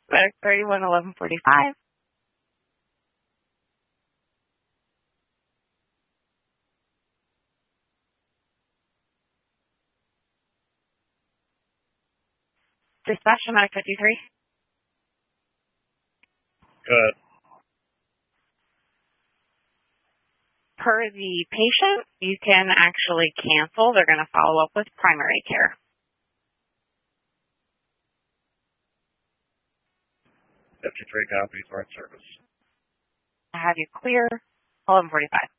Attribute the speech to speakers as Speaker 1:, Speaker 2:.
Speaker 1: Medic 31 1145. Dispatch to Medic 53.
Speaker 2: Good.
Speaker 1: Per the patient, you can actually cancel. They're going to follow up with primary care.
Speaker 2: 53 copies, right service.
Speaker 1: I have you clear. 1145.